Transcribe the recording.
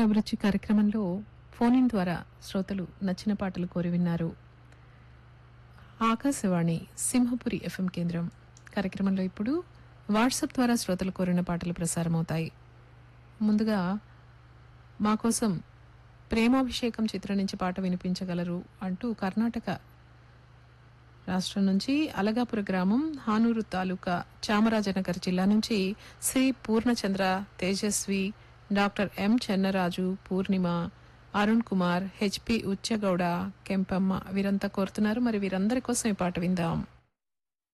పాటల అభిరుచి కార్యక్రమంలో ఫోన్ ఇన్ ద్వారా శ్రోతలు నచ్చిన పాటలు కోరి విన్నారు. ఆకాశవాణి సింహపురి ఎఫ్ఎం కేంద్రం కార్యక్రమంలో ఇప్పుడు వాట్సాప్ ద్వారా శ్రోతలు కోరిన పాటలు ప్రసారమవుతాయి. ముందుగా మా కోసం ప్రేమాభిషేకం చిత్రం నుంచి పాట వినిపించగలరు అంటూ కర్ణాటక రాష్ట్రం నుంచి అలగాపుర గ్రామం హానూరు తాలూకా చామరాజనగర్ జిల్లా నుంచి శ్రీ పూర్ణచంద్ర, తేజస్వి, డాక్టర్ ఎం చెన్నరాజు, పూర్ణిమ, అరుణ్ కుమార్, హెచ్పి ఉచ్చగౌడ, కెంపమ్మ వీరంతా కోరుతున్నారు. మరి వీరందరి కోసం ఈ పాట విందాం.